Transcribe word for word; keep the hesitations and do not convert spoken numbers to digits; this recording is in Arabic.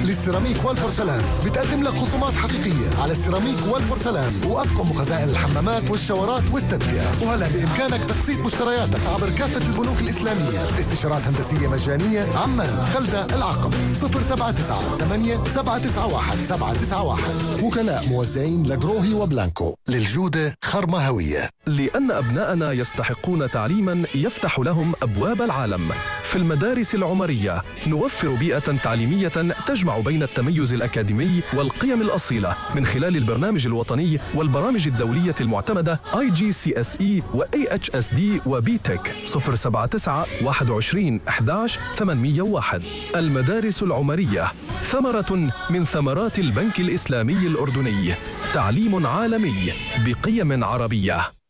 للسيراميك والبورسلان بتقدم لك خصومات حقيقية على السيراميك والبورسلان وأطقم وخزائن الحمامات والشاورات والتدفئة. وهلا بإمكانك تقسيط مشترياتك عبر كافة البنوك الإسلامية. استشارات هندسية مجانية. عمان، خلدة، العقبة. صفر سبعة تسعة ثمانية سبعة تسعة واحد سبعة تسعة واحد. وكلاء موزعين لجروهي وبلانكو. للجودة خرمة هوية. لأن أبناءنا يستحقون تعليما يفتح لهم أبواب العالم. في المدارس العمرية نوفر بيئة تعليمية تجمع بين التميز الأكاديمي والقيم الأصيلة من خلال البرنامج الوطني والبرامج الدولية المعتمدة آي جي سي إس إي و إيه إتش إس دي و بي تك. صفر سبعة تسعة واحد وعشرين أحد عشر ثمانمئة وواحد. المدارس العمرية ثمرة من ثمرات البنك الإسلامي الأردني. تعليم عالمي بقيم عربية.